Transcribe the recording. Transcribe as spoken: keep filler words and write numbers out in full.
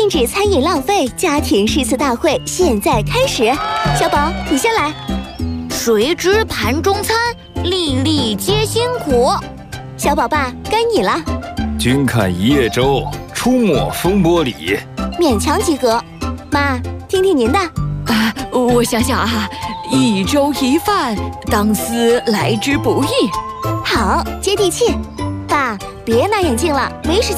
禁止餐饮浪费家庭诗词大会现在开始。小宝，你先来。 谁知盘中餐，粒粒皆辛苦。 小宝爸，该你了。 君看一叶舟，出没风波里。 勉强及格。妈，听听您的。 啊，我想想啊，一粥一饭，当思来之不易。 好，接地气。爸，别拿眼镜了，没时间。